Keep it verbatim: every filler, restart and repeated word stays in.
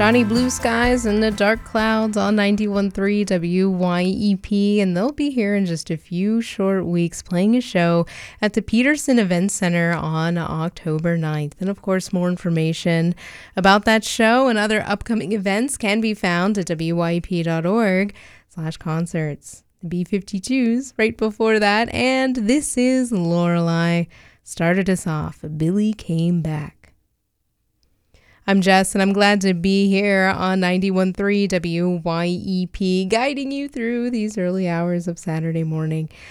Shiny blue skies and the dark clouds on ninety-one point three W Y E P, and they'll be here in just a few short weeks playing a show at the Peterson Event Center on October ninth. And of course, more information about that show and other upcoming events can be found at W Y E P dot org slash concerts. The B fifty-twos right before that, and This Is Lorelei started us off. Billy Came Back. I'm Jess, and I'm glad to be here on ninety-one point three W Y E P, guiding you through these early hours of Saturday morning.